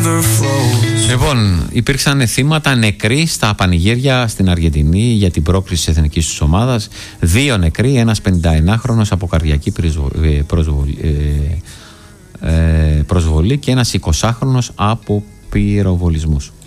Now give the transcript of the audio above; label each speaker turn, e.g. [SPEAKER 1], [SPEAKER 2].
[SPEAKER 1] Λοιπόν, υπήρξαν θύματα νεκροί στα πανηγύρια στην Αργεντινή για την πρόκριση της εθνικής τους ομάδας. 2 νεκροί, ένας 51χρονος από καρδιακή προσβολή και ένας 20χρονος από πυροβολισμούς.